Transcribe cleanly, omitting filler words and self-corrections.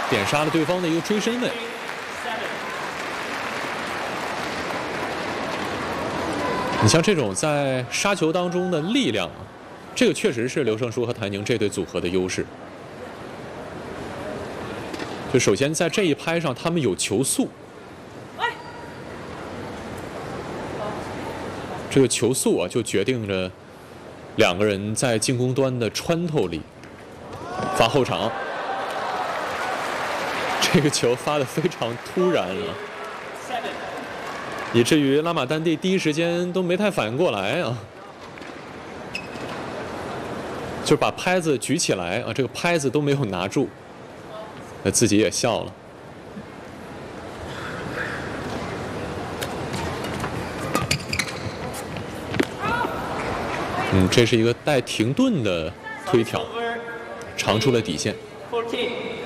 点杀了对方的一个追身位。你像这种在杀球当中的力量啊，这个确实是刘胜书和谭宁这对组合的优势。就首先在这一拍上，他们有球速。这个球速啊，就决定着两个人在进攻端的穿透力。发后场，这个球发得非常突然啊，以至于拉马丹蒂第一时间都没太反应过来啊，就把拍子举起来啊，这个拍子都没有拿住，自己也笑了。这是一个带停顿的推挑，长出了底线。